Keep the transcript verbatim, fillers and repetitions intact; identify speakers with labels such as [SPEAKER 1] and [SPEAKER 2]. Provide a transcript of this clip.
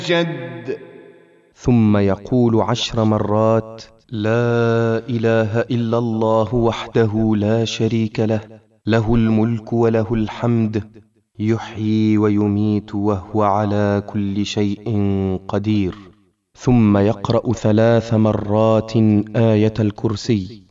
[SPEAKER 1] جد.
[SPEAKER 2] ثم يقول عشر مرات: لا إله إلا الله وحده لا شريك له، له الملك وله الحمد، يحيي ويميت وهو على كل شيء قدير. ثم يقرأ ثلاث مرات آية الكرسي.